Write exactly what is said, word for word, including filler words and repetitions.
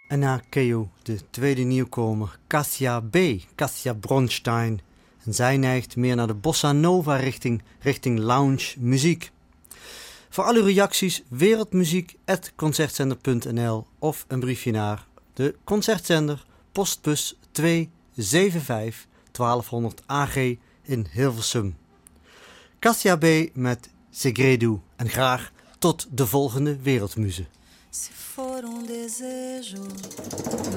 En na Keo, de tweede nieuwkomer, Kasia B., Kasia Bronstein. En zij neigt meer naar de bossa nova richting, richting lounge muziek. Voor al uw reacties wereldmuziek at concertzender punt n l of een briefje naar de Concertzender, postbus twee zeven vijf twaalfhonderd A G in Hilversum. Kasia B. met Segredo en graag tot de volgende Wereldmuze. Se for um desejo